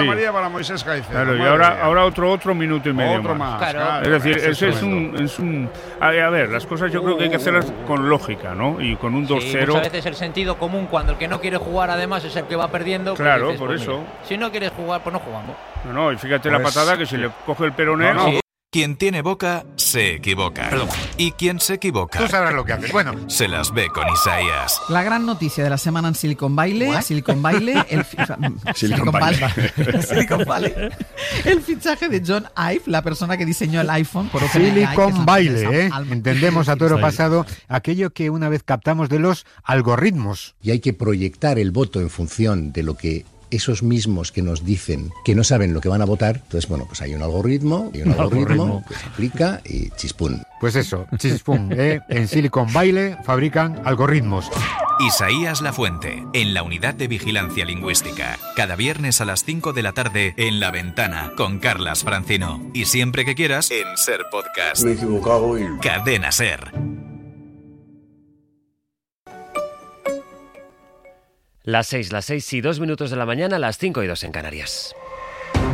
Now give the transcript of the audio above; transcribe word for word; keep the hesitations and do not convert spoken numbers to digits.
María para Moisés Caicedo. Claro, y ahora, ahora otro otro minuto y medio otro más. más. Claro. Es decir, Ese ese es es un, es un... A ver, las cosas yo creo que hay que hacerlas con lógica, ¿no? Y con un dos cero... Sí, muchas veces el sentido común, cuando el que no quiere jugar además es el que va perdiendo... Claro, pues dices, por pues eso. Mira, si no quieres jugar, pues no jugamos. No, no, y fíjate Pues, la patada que si le coge el peroné... No, no. Sí. Quien tiene boca, se equivoca. Perdón. Y quien se equivoca, Tú sabrás lo que haces. Bueno, se las ve con Isaías. La gran noticia de la semana en Silicon Valley, ¿What? Silicon Valley, el fi- Silicon Valley, Silicon Valley, el fichaje de John Ive, la persona que diseñó el iPhone por OpenAI, que es Silicon la Valley, empresa ¿eh? alma- Entendemos a toro pasado aquello que una vez captamos de los algoritmos. Y hay que proyectar el voto en función de lo que esos mismos que nos dicen que no saben lo que van a votar. Entonces, bueno, pues hay un algoritmo, y un, un algoritmo, algoritmo que se aplica y chispún. Pues eso, chispún, ¿eh? En Silicon Valley fabrican algoritmos. Isaías Lafuente, en la Unidad de Vigilancia Lingüística. Cada viernes a las cinco de la tarde en La Ventana con Carlas Francino. Y siempre que quieras en Ser Podcast. Me he equivocado y... Cadena Ser. Las seis, las seis y dos minutos de la mañana, las cinco y dos en Canarias.